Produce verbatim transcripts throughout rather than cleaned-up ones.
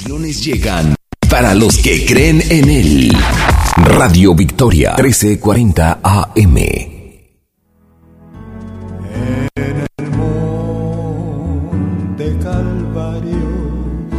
bendiciones llegan para los que creen en Él. Radio Victoria, trece cuarenta A M. En el monte Calvario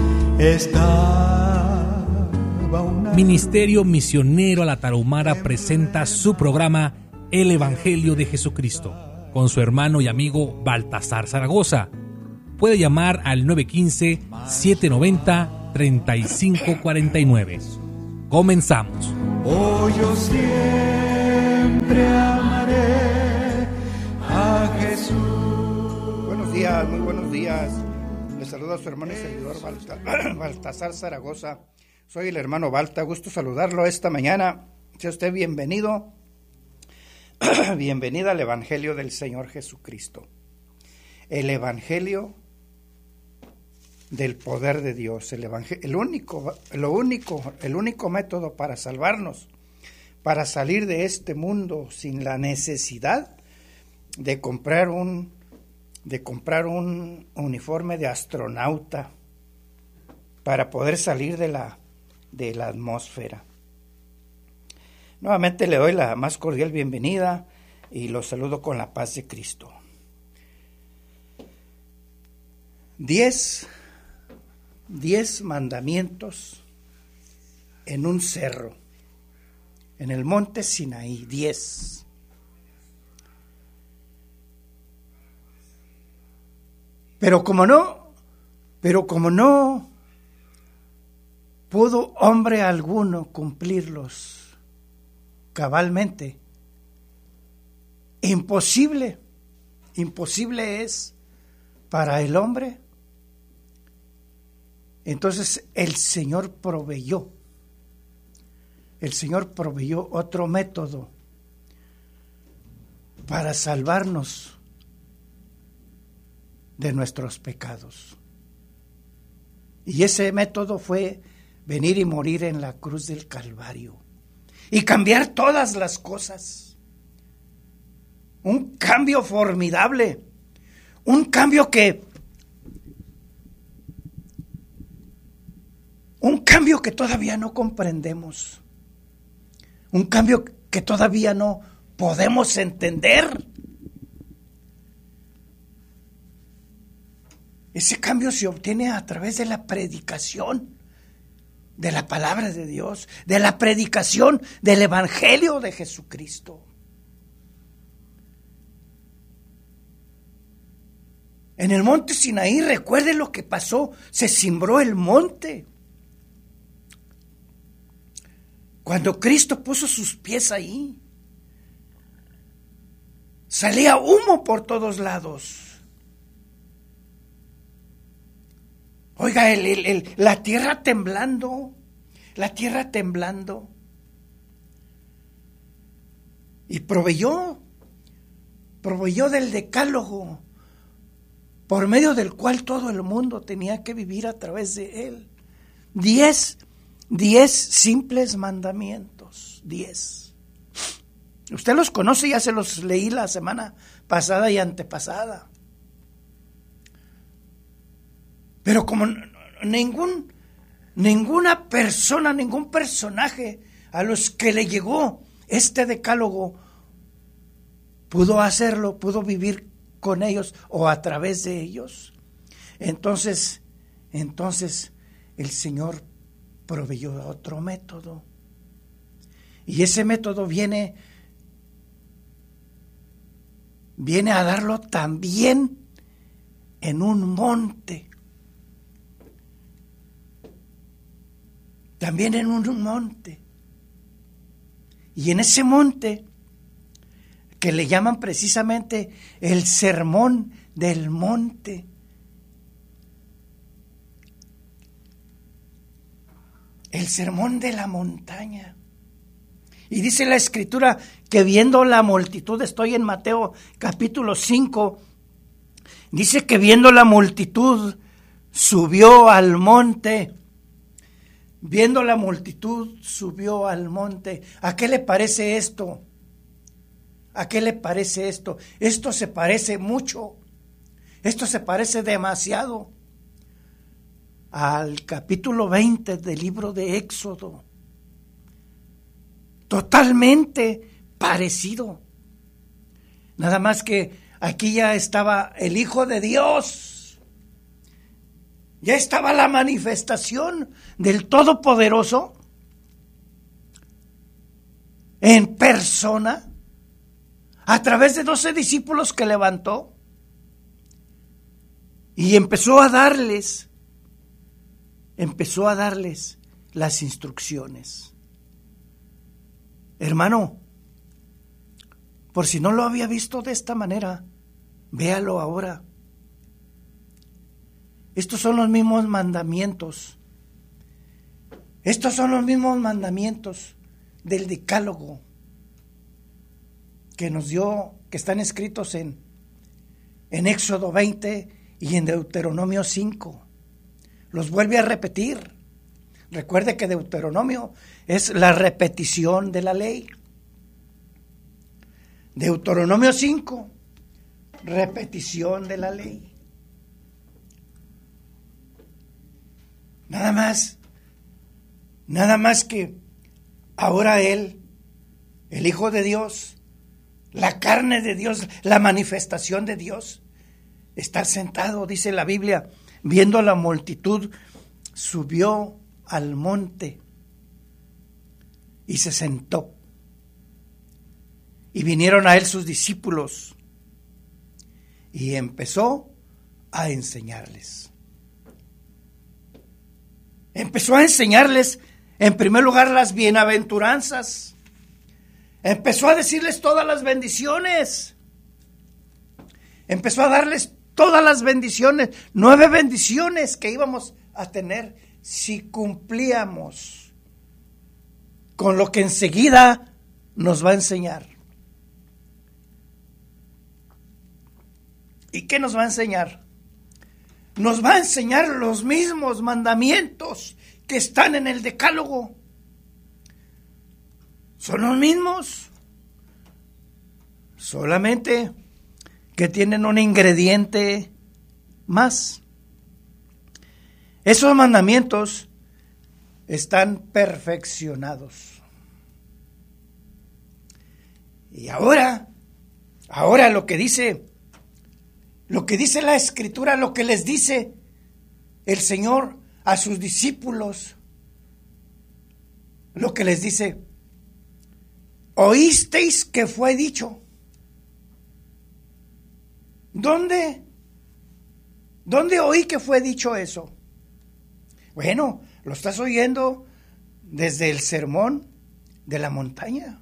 estaba una... Ministerio Misionero a la Tarahumara presenta su programa El Evangelio de Jesucristo con su hermano y amigo Baltasar Zaragoza. Puede llamar al nueve uno cinco, siete nueve cero, tres cinco cuatro nueve. Comenzamos. Oh, yo siempre amaré a Jesús. Buenos días, muy buenos días. Les saluda a su hermano y servidor Balta, Baltasar Zaragoza. Soy el hermano Balta, gusto saludarlo esta mañana. Sea usted bienvenido, bienvenida al Evangelio del Señor Jesucristo. El Evangelio del poder de Dios, el evangelio, el único, lo único, el único método para salvarnos, para salir de este mundo sin la necesidad de comprar un, de comprar un uniforme de astronauta para poder salir de la, de la atmósfera. Nuevamente le doy la más cordial bienvenida y los saludo con la paz de Cristo. Diez Diez mandamientos en un cerro, en el monte Sinaí, diez. Pero como no, pero como no pudo hombre alguno cumplirlos cabalmente, imposible, imposible es para el hombre. Entonces el Señor proveyó, el Señor proveyó otro método para salvarnos de nuestros pecados. Y ese método fue venir y morir en la cruz del Calvario y cambiar todas las cosas. Un cambio formidable, un cambio que Un cambio que todavía no comprendemos, un cambio que todavía no podemos entender. Ese cambio se obtiene a través de la predicación de la palabra de Dios, de la predicación del Evangelio de Jesucristo. En el monte Sinaí, recuerde lo que pasó, se cimbró el monte. Cuando Cristo puso sus pies ahí, salía humo por todos lados. Oiga, el, el, el, la tierra temblando, la tierra temblando. Y proveyó, proveyó del decálogo, por medio del cual todo el mundo tenía que vivir a través de él. Diez Diez simples mandamientos, diez. Usted los conoce, ya se los leí la semana pasada y antepasada. Pero como ningún, ninguna persona, ningún personaje a los que le llegó este decálogo pudo hacerlo, pudo vivir con ellos o a través de ellos, entonces, entonces el Señor proveyó otro método. Y ese método viene, viene a darlo también en un monte. También en un monte. Y en ese monte, que le llaman precisamente el sermón del monte, el sermón de la montaña. Y dice la Escritura que viendo la multitud, estoy en Mateo capítulo cinco, dice que viendo la multitud subió al monte. Viendo la multitud subió al monte. ¿A qué le parece esto? ¿A qué le parece esto? Esto se parece mucho. Esto se parece demasiado al capítulo veinte del libro de Éxodo. Totalmente parecido. Nada más que aquí ya estaba el Hijo de Dios. Ya estaba la manifestación del Todopoderoso en persona, a través de doce discípulos que levantó, y empezó a darles, empezó a darles las instrucciones. Hermano, por si no lo había visto de esta manera, véalo ahora. Estos son los mismos mandamientos. Estos son los mismos mandamientos del Decálogo que nos dio, que están escritos en, en Éxodo veinte y en Deuteronomio cinco. Los vuelve a repetir. Recuerde que Deuteronomio es la repetición de la ley. Deuteronomio cinco, repetición de la ley. Nada más, nada más que ahora Él, el Hijo de Dios, la carne de Dios, la manifestación de Dios, está sentado, dice la Biblia, viendo a la multitud, subió al monte y se sentó. Y vinieron a Él sus discípulos y empezó a enseñarles. Empezó a enseñarles, en primer lugar, las bienaventuranzas. Empezó a decirles todas las bendiciones. Empezó a darles todas las bendiciones, nueve bendiciones que íbamos a tener si cumplíamos con lo que enseguida nos va a enseñar. ¿Y qué nos va a enseñar? Nos va a enseñar los mismos mandamientos que están en el Decálogo. Son los mismos, solamente que tienen un ingrediente más. Esos mandamientos están perfeccionados. Y ahora, ahora lo que dice, lo que dice la Escritura, lo que les dice el Señor a sus discípulos, lo que les dice: oísteis que fue dicho. ¿Dónde? ¿Dónde oí que fue dicho eso? Bueno, lo estás oyendo desde el sermón de la montaña.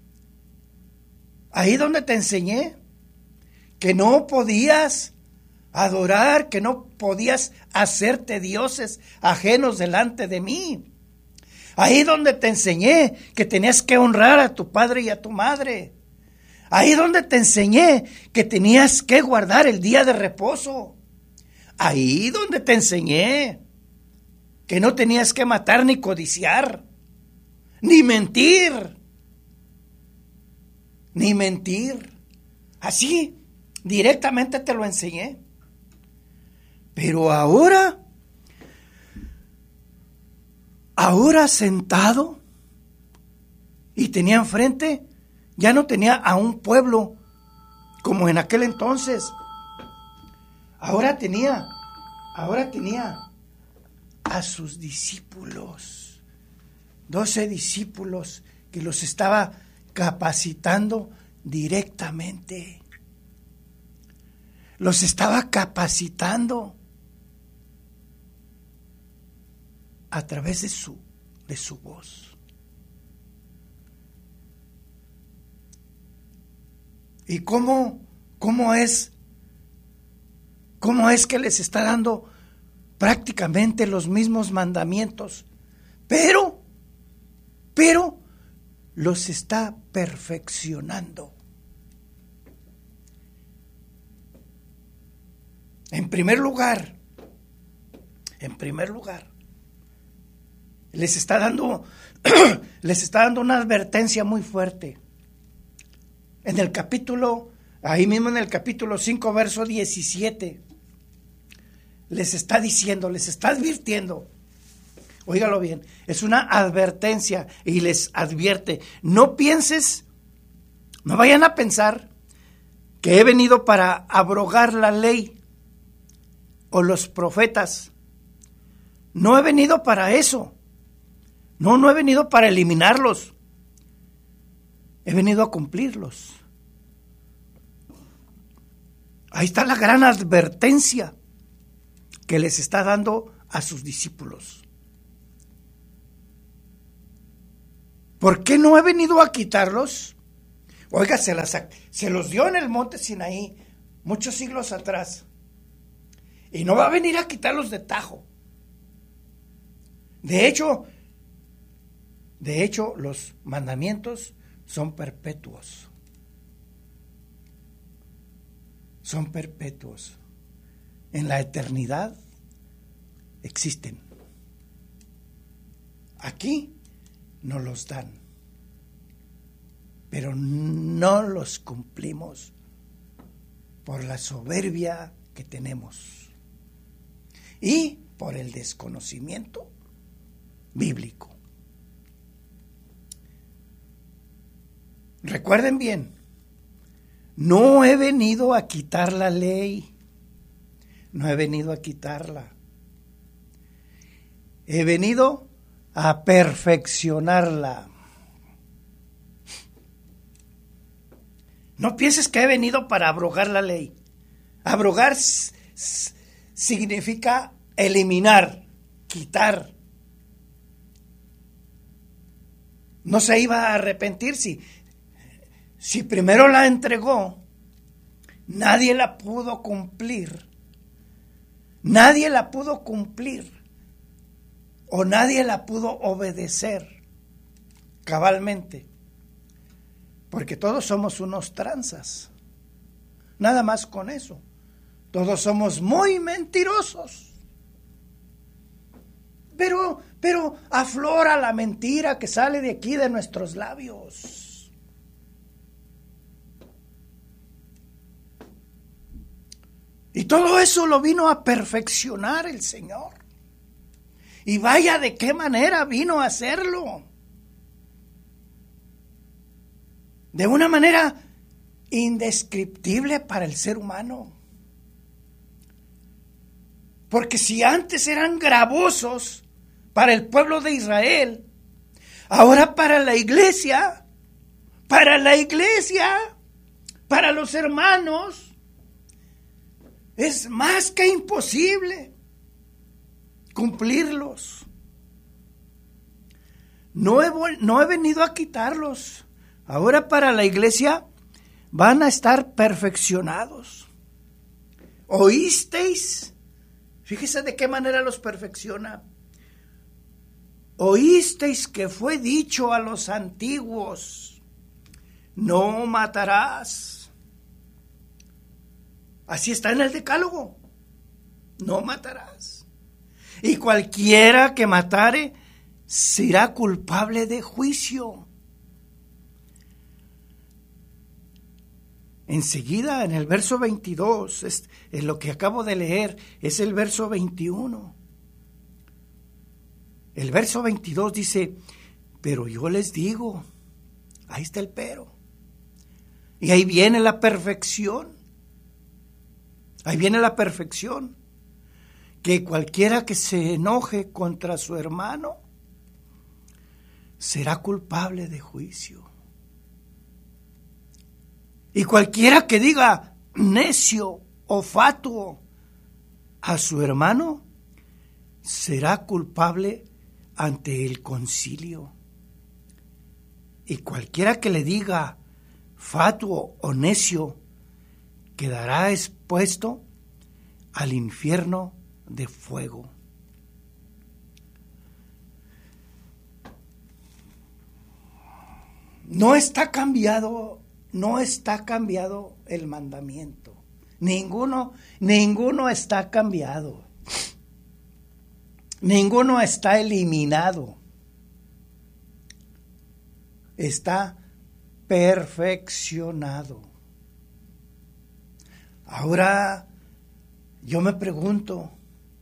Ahí donde te enseñé que no podías adorar, que no podías hacerte dioses ajenos delante de mí. Ahí donde te enseñé que tenías que honrar a tu padre y a tu madre. Ahí donde te enseñé que tenías que guardar el día de reposo. Ahí donde te enseñé que no tenías que matar ni codiciar, ni mentir, ni mentir. Así, directamente te lo enseñé. Pero ahora, ahora sentado, y tenía enfrente, ya no tenía a un pueblo como en aquel entonces. Ahora tenía, ahora tenía a sus discípulos, doce discípulos que los estaba capacitando directamente. Los estaba capacitando a través de su, de su voz. ¿Y cómo, cómo es, cómo es que les está dando prácticamente los mismos mandamientos, pero, pero los está perfeccionando? En primer lugar, en primer lugar, les está dando, les está dando una advertencia muy fuerte. En el capítulo, ahí mismo en el capítulo cinco, verso diecisiete, les está diciendo, les está advirtiendo. Óigalo bien, es una advertencia y les advierte, no pienses, no vayan a pensar que he venido para abrogar la ley o los profetas. No he venido para eso. No, no he venido para eliminarlos. He venido a cumplirlos. Ahí está la gran advertencia que les está dando a sus discípulos. ¿Por qué no he venido a quitarlos? Oiga, se, las, se los dio en el monte Sinaí muchos siglos atrás. Y no va a venir a quitarlos de tajo. De hecho, de hecho, los mandamientos son perpetuos. Son perpetuos. En la eternidad existen. Aquí nos los dan, pero no los cumplimos por la soberbia que tenemos y por el desconocimiento bíblico. Recuerden bien, no he venido a quitar la ley, no he venido a quitarla, he venido a perfeccionarla. No pienses que he venido para abrogar la ley. Abrogar s- s- significa eliminar, quitar. No se iba a arrepentir si, si primero la entregó, nadie la pudo cumplir. Nadie la pudo cumplir. O nadie la pudo obedecer cabalmente. Porque todos somos unos tranzas. Nada más con eso. Todos somos muy mentirosos. Pero, pero aflora la mentira que sale de aquí de nuestros labios. Y todo eso lo vino a perfeccionar el Señor. Y vaya de qué manera vino a hacerlo. De una manera indescriptible para el ser humano. Porque si antes eran gravosos para el pueblo de Israel, ahora para la iglesia, para la iglesia, para los hermanos, es más que imposible cumplirlos. No he, no he venido a quitarlos. Ahora para la iglesia van a estar perfeccionados. ¿Oísteis? Fíjese de qué manera los perfecciona. Oísteis que fue dicho a los antiguos, no matarás. Así está en el decálogo. No matarás. Y cualquiera que matare será culpable de juicio. Enseguida, en el verso veintidós, es, es lo que acabo de leer, es el verso veintiuno. El verso veintidós dice, pero yo les digo, ahí está el pero. Y ahí viene la perfección. Ahí viene la perfección. Que cualquiera que se enoje contra su hermano será culpable de juicio. Y cualquiera que diga necio o fatuo a su hermano será culpable ante el concilio. Y cualquiera que le diga fatuo o necio quedará expuesto al infierno de fuego. No está cambiado, no está cambiado el mandamiento. Ninguno, ninguno está cambiado. Ninguno está eliminado. Está perfeccionado. Ahora yo me pregunto,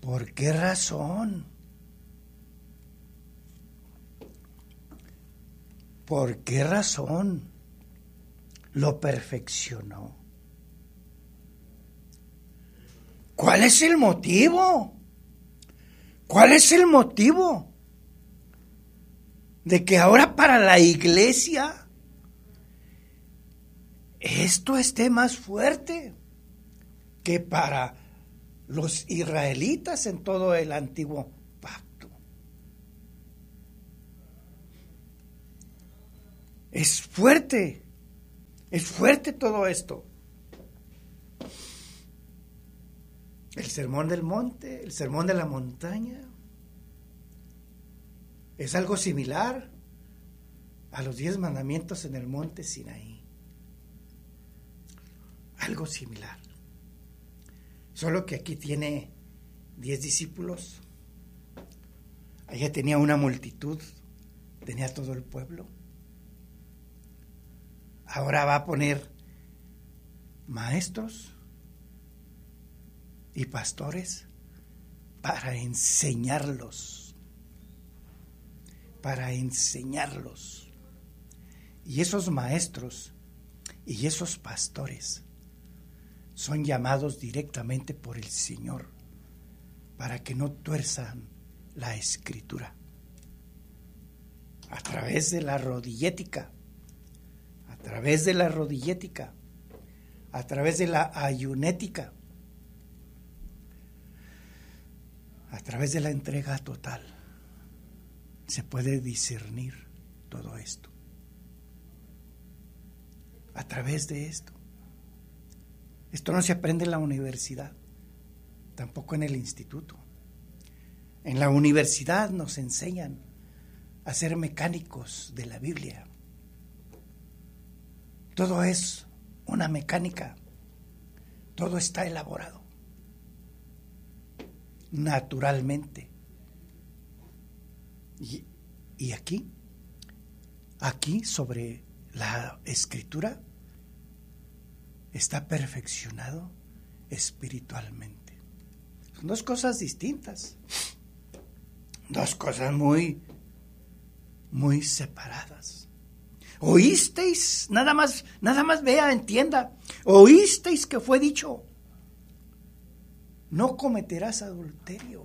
¿Por qué razón? ¿Por qué razón lo perfeccionó? ¿Cuál es el motivo? ¿Cuál es el motivo de que ahora para la iglesia esto esté más fuerte que para los israelitas en todo el antiguo pacto? Es fuerte, es fuerte todo esto. El sermón del monte, el sermón de la montaña, es algo similar a los diez mandamientos en el monte Sinaí. Algo similar. Solo que aquí tiene diez discípulos. Allá tenía una multitud, tenía todo el pueblo. Ahora va a poner maestros y pastores para enseñarlos, para enseñarlos. Y esos maestros y esos pastores son llamados directamente por el Señor para que no tuerzan la Escritura. A través de la rodillética, a través de la rodillética, a través de la ayunética, a través de la entrega total, se puede discernir todo esto. A través de esto. Esto no se aprende en la universidad, tampoco en el instituto. En la universidad nos enseñan a ser mecánicos de la Biblia. Todo es una mecánica, todo está elaborado naturalmente. Y, y aquí, aquí sobre la Escritura, está perfeccionado espiritualmente. Son dos cosas distintas, dos cosas muy, muy separadas. Oísteis, nada más, nada más vea, entienda, oísteis que fue dicho: no cometerás adulterio.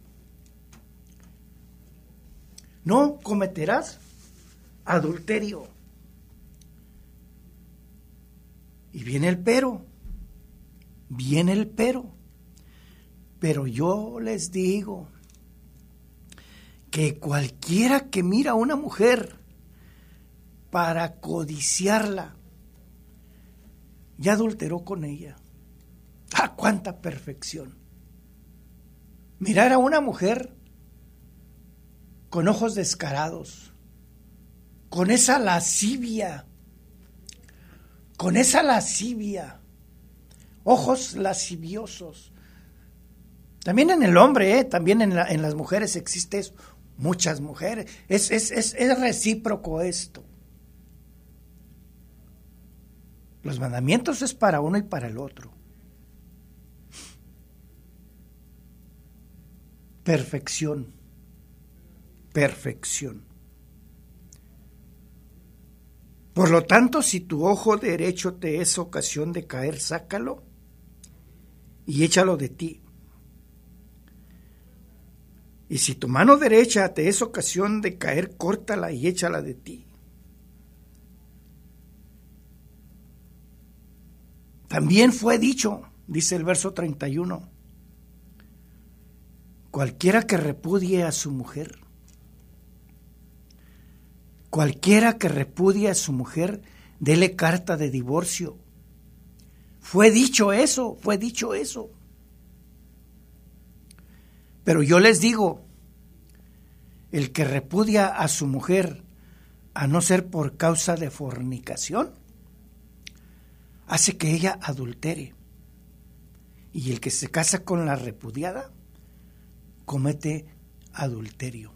No cometerás adulterio. Y viene el pero, viene el pero. Pero yo les digo que cualquiera que mira a una mujer para codiciarla, ya adulteró con ella. ¡Ah, cuánta perfección! Mirar a una mujer con ojos descarados, con esa lascivia, con esa lascivia, ojos lasciviosos. También en el hombre, ¿eh? También en, la, en las mujeres existe eso. Muchas mujeres. Es, es, es, es recíproco esto. Los mandamientos es para uno y para el otro. Perfección. Perfección. Por lo tanto, si tu ojo derecho te es ocasión de caer, sácalo y échalo de ti. Y si tu mano derecha te es ocasión de caer, córtala y échala de ti. También fue dicho, dice el verso treinta y uno, cualquiera que repudie a su mujer, cualquiera que repudie a su mujer, dele carta de divorcio. Fue dicho eso, fue dicho eso. Pero yo les digo, el que repudia a su mujer, a no ser por causa de fornicación, hace que ella adultere. Y el que se casa con la repudiada, comete adulterio.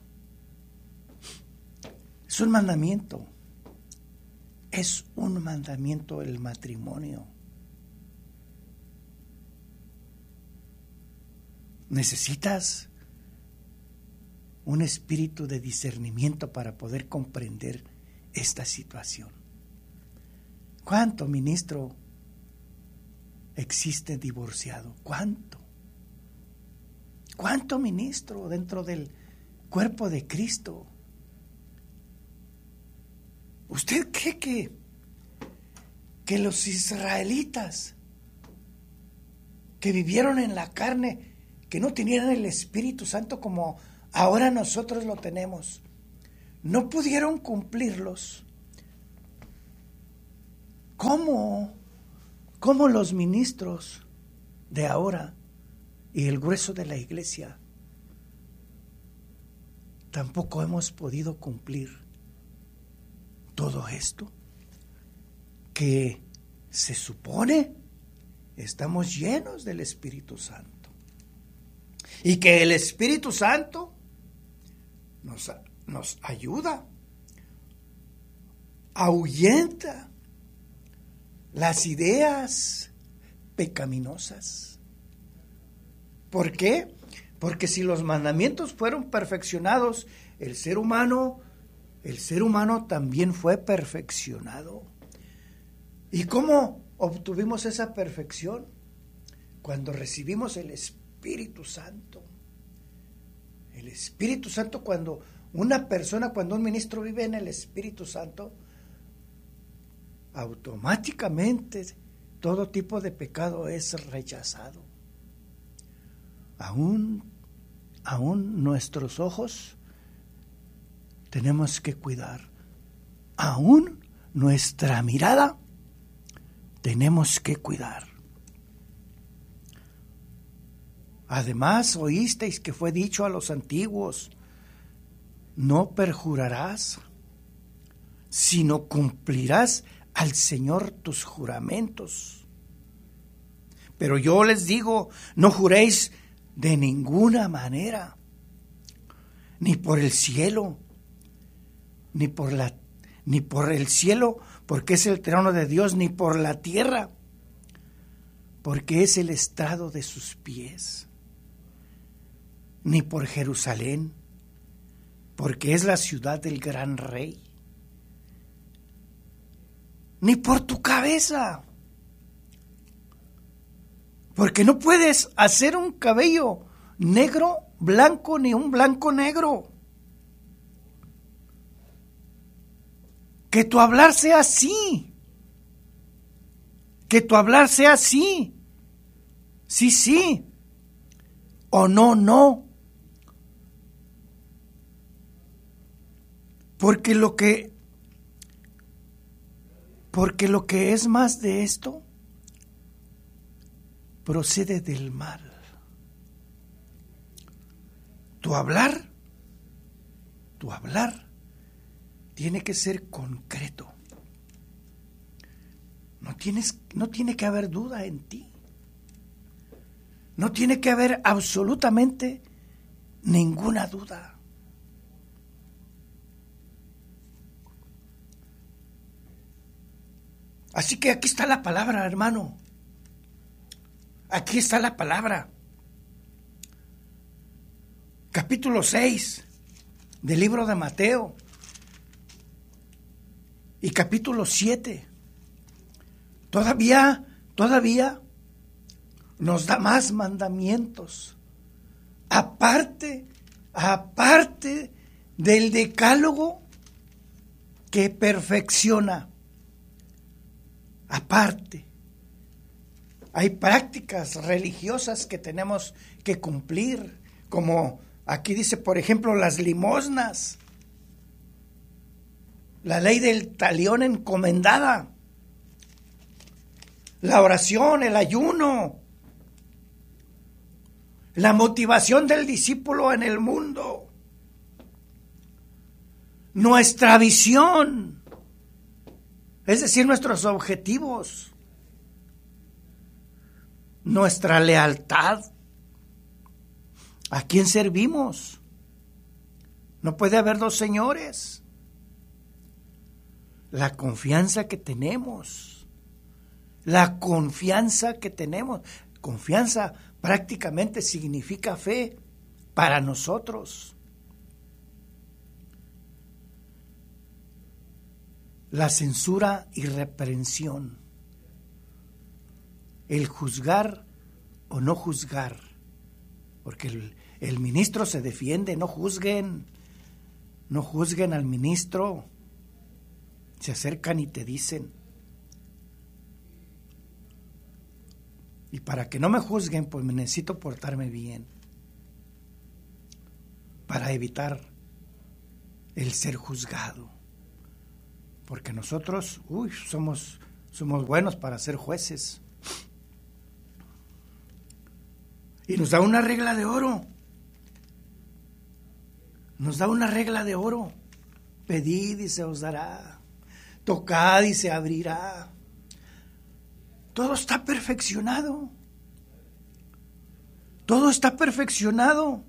Es un mandamiento. Es un mandamiento el matrimonio. necesitas un espíritu de discernimiento para poder comprender esta situación. ¿Cuánto ministro existe divorciado? ¿Cuánto? ¿Cuánto ministro dentro del cuerpo de Cristo? ¿Usted cree que, que los israelitas que vivieron en la carne, que no tenían el Espíritu Santo como ahora nosotros lo tenemos, no pudieron cumplirlos? ¿Cómo? ¿Cómo los ministros de ahora y el grueso de la iglesia tampoco hemos podido cumplir todo esto? Que se supone estamos llenos del Espíritu Santo y que el Espíritu Santo nos, nos ayuda, ahuyenta las ideas pecaminosas. ¿Por qué? Porque si los mandamientos fueron perfeccionados, el ser humano, el ser humano también fue perfeccionado. ¿Y cómo obtuvimos esa perfección? Cuando recibimos el Espíritu Santo. El Espíritu Santo, cuando una persona, cuando un ministro vive en el Espíritu Santo, automáticamente todo tipo de pecado es rechazado. Aún, aún nuestros ojos tenemos que cuidar. Aún nuestra mirada tenemos que cuidar. Además, oísteis que fue dicho a los antiguos: no perjurarás, sino cumplirás al Señor tus juramentos. Pero yo les digo, no juréis de ninguna manera, ni por el cielo, ni por la, ni por el cielo, porque es el trono de Dios, ni por la tierra, porque es el estrado de sus pies, ni por Jerusalén, porque es la ciudad del gran rey, ni por tu cabeza, porque no puedes hacer un cabello negro blanco ni un blanco negro. Que tu hablar sea así, que tu hablar sea así, sí, sí, o no, no. Porque lo que Porque lo que es más de esto procede del mal. Tu hablar, tu hablar tiene que ser concreto. No tienes, no tiene que haber duda en ti. No tiene que haber absolutamente ninguna duda. Así que aquí está la palabra, hermano. Aquí está la palabra. Capítulo seis del libro de Mateo. Y capítulo siete. Todavía, todavía nos da más mandamientos. Aparte, aparte del decálogo que perfecciona. Aparte, hay prácticas religiosas que tenemos que cumplir, como aquí dice, por ejemplo, las limosnas, la ley del talión encomendada, la oración, el ayuno, la motivación del discípulo en el mundo, nuestra visión, es decir, nuestros objetivos, nuestra lealtad. ¿A quién servimos? No puede haber dos señores. La confianza que tenemos, la confianza que tenemos, confianza prácticamente significa fe para nosotros. La censura y reprensión, el juzgar o no juzgar, porque el, el ministro se defiende, no juzguen, no juzguen al ministro, se acercan y te dicen. Y para que no me juzguen, pues me necesito portarme bien, para evitar el ser juzgado. Porque nosotros, uy, somos, somos buenos para ser jueces. Y nos da una regla de oro. Nos da una regla de oro. Pedid y se os dará. Tocad y se abrirá. Todo está perfeccionado. Todo está perfeccionado.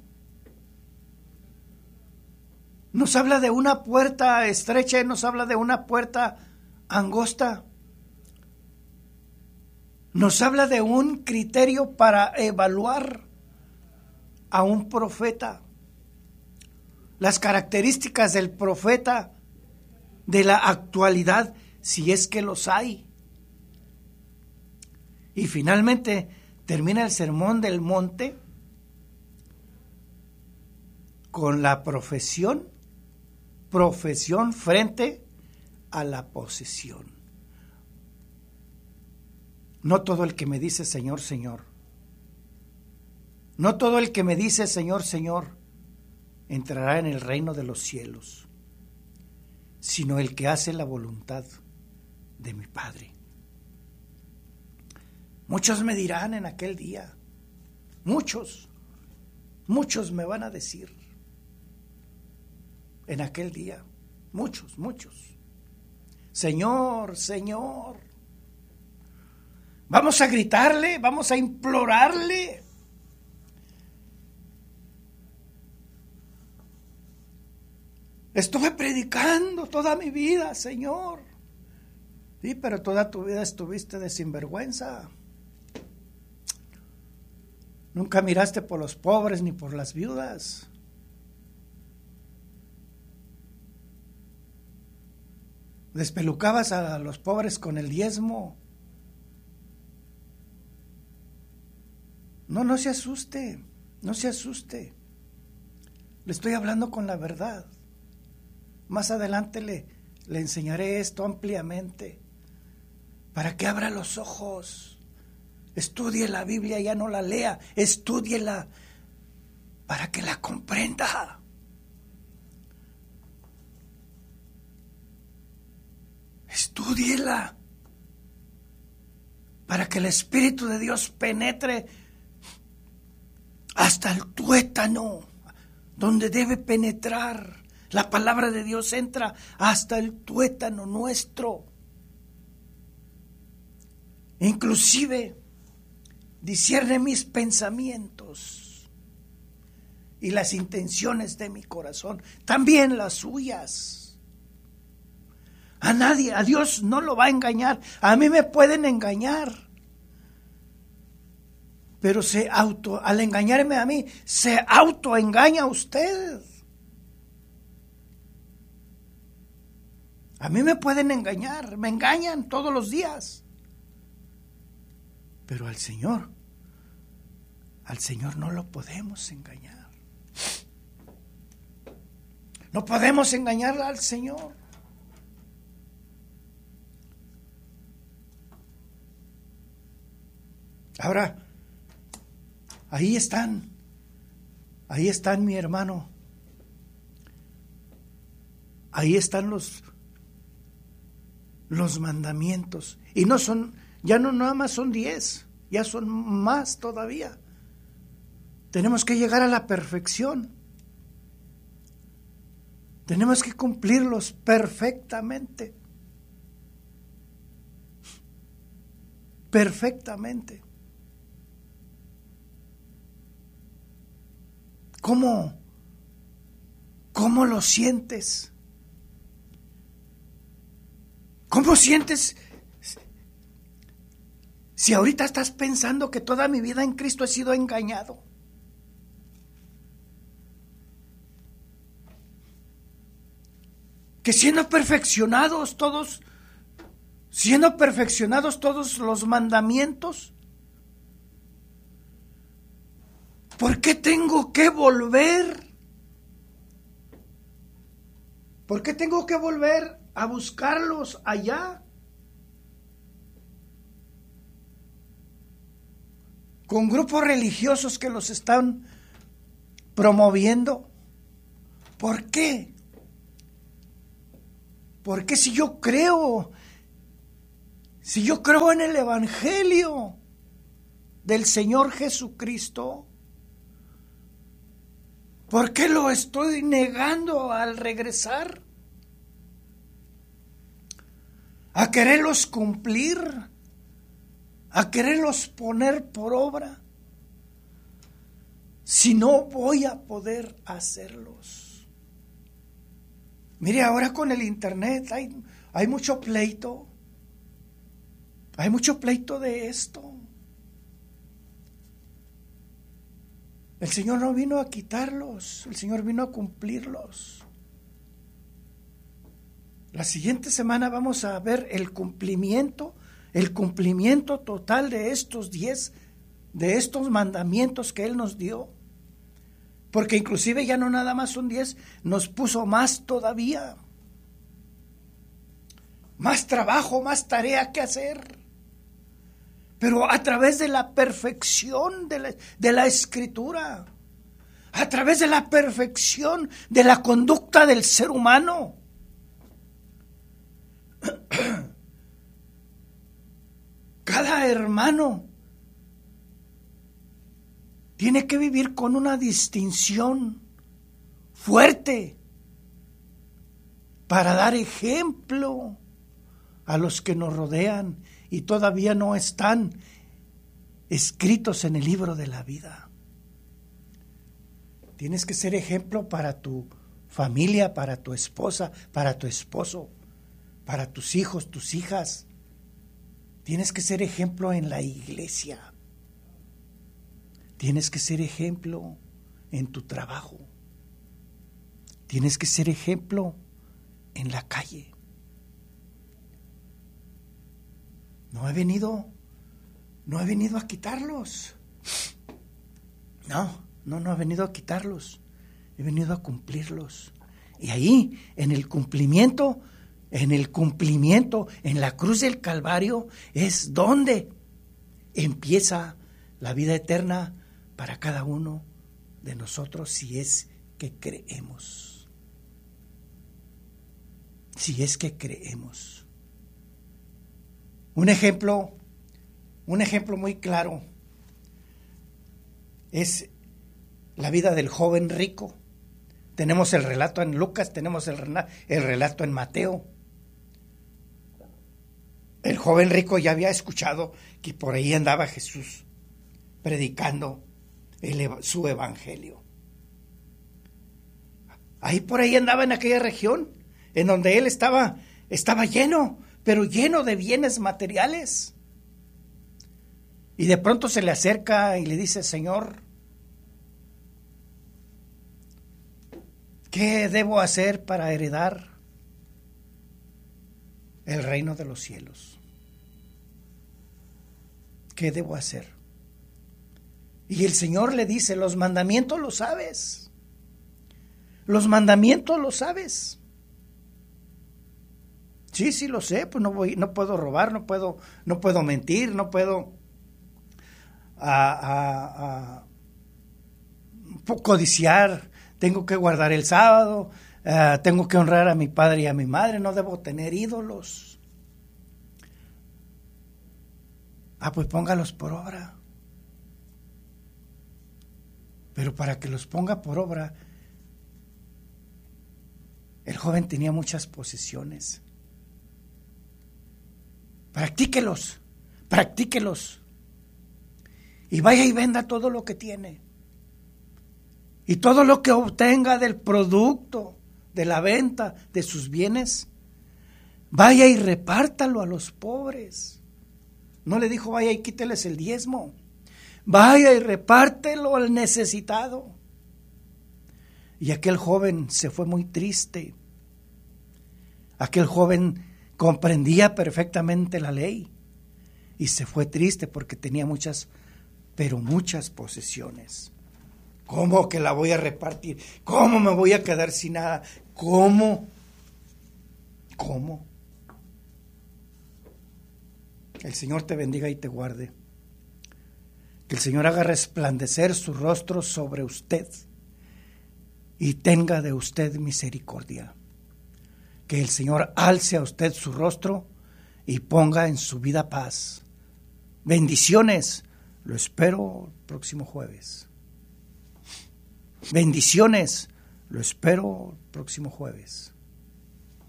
Nos habla de una puerta estrecha y nos habla de una puerta angosta. Nos habla de un criterio para evaluar a un profeta. Las características del profeta de la actualidad, si es que los hay. Y finalmente termina el Sermón del Monte con la profesión, profesión frente a la posesión. No todo el que me dice Señor, Señor, no todo el que me dice Señor, Señor, entrará en el reino de los cielos, sino el que hace la voluntad de mi Padre. Muchos me dirán en aquel día, muchos, muchos me van a decir, en aquel día, muchos, muchos, Señor, Señor, vamos a gritarle, vamos a implorarle. Estuve predicando toda mi vida, Señor. Sí, pero toda tu vida estuviste de sinvergüenza. Nunca miraste por los pobres ni por las viudas. Despelucabas a los pobres con el diezmo. No, no se asuste, no se asuste. Le estoy hablando con la verdad. Más adelante le, le enseñaré esto ampliamente para que abra los ojos. Estudie la Biblia, ya no la lea, estúdiela para que la comprenda. Estúdiela para que el Espíritu de Dios penetre hasta el tuétano, donde debe penetrar. La palabra de Dios entra hasta el tuétano nuestro. Inclusive discierne mis pensamientos y las intenciones de mi corazón, también las suyas. A nadie, a Dios no lo va a engañar. A mí me pueden engañar. Pero se auto, al engañarme a mí, se autoengaña a usted. A mí me pueden engañar, me engañan todos los días. Pero al Señor, al Señor no lo podemos engañar. No podemos engañar al Señor. Ahora, ahí están, ahí están, mi hermano. Ahí están los los mandamientos, y no son, ya no nada más son diez, ya son más todavía. Tenemos que llegar a la perfección, tenemos que cumplirlos perfectamente, perfectamente. ¿Cómo, cómo lo sientes? ¿Cómo sientes Si ahorita estás pensando que toda mi vida en Cristo he sido engañado, que siendo perfeccionados todos, siendo perfeccionados todos los mandamientos, ¿por qué tengo que volver? ¿Por qué tengo que volver a buscarlos allá? Con grupos religiosos que los están promoviendo. ¿Por qué? Porque si yo creo, si yo creo en el Evangelio del Señor Jesucristo, ¿por qué lo estoy negando al regresar? A quererlos cumplir, a quererlos poner por obra, si no voy a poder hacerlos. Mire, ahora con el internet hay, hay mucho pleito, hay mucho pleito de esto. El Señor no vino a quitarlos, el Señor vino a cumplirlos. La siguiente semana vamos a ver el cumplimiento, el cumplimiento total de estos diez, de estos mandamientos que Él nos dio. Porque inclusive ya no nada más son diez, nos puso más todavía. Más trabajo, más tarea que hacer. Pero a través de la perfección de la, de la Escritura, a través de la perfección de la conducta del ser humano. Cada hermano tiene que vivir con una distinción fuerte para dar ejemplo a los que nos rodean y todavía no están escritos en el libro de la vida. Tienes que ser ejemplo para tu familia, para tu esposa, para tu esposo, para tus hijos, tus hijas. Tienes que ser ejemplo en la iglesia. Tienes que ser ejemplo en tu trabajo. Tienes que ser ejemplo en la calle. No he venido, no he venido a quitarlos. No, no, no he venido a quitarlos. He venido a cumplirlos. Y ahí, en el cumplimiento, en el cumplimiento, en la cruz del Calvario, es donde empieza la vida eterna para cada uno de nosotros, si es que creemos. Si es que creemos. Un ejemplo, un ejemplo muy claro es la vida del joven rico. Tenemos el relato en Lucas, tenemos el, el relato en Mateo. El joven rico ya había escuchado que por ahí andaba Jesús predicando el, su evangelio. Ahí por ahí andaba en aquella región en donde él estaba, estaba lleno, pero lleno de bienes materiales. Y de pronto se le acerca y le dice: Señor, ¿qué debo hacer para heredar el reino de los cielos? ¿Qué debo hacer? Y el Señor le dice: los mandamientos los sabes. Los mandamientos los sabes. Sí, sí lo sé, pues no voy, no puedo robar, no puedo, no puedo mentir, no puedo a, a, a codiciar, tengo que guardar el sábado, uh, tengo que honrar a mi padre y a mi madre, no debo tener ídolos. Ah, pues póngalos por obra. Pero para que los ponga por obra, el joven tenía muchas posesiones. Practíquelos, practíquelos. Y vaya y venda todo lo que tiene. Y todo lo que obtenga del producto, de la venta de sus bienes, vaya y repártalo a los pobres. No le dijo, vaya y quíteles el diezmo. Vaya y repártelo al necesitado. Y aquel joven se fue muy triste. Aquel joven comprendía perfectamente la ley y se fue triste porque tenía muchas, pero muchas posesiones. ¿Cómo que la voy a repartir? ¿Cómo me voy a quedar sin nada? ¿Cómo? ¿Cómo? El Señor te bendiga y te guarde. Que el Señor haga resplandecer su rostro sobre usted y tenga de usted misericordia. Que el Señor alce a usted su rostro y ponga en su vida paz. Bendiciones. Lo espero el próximo jueves. Bendiciones. Lo espero el próximo jueves.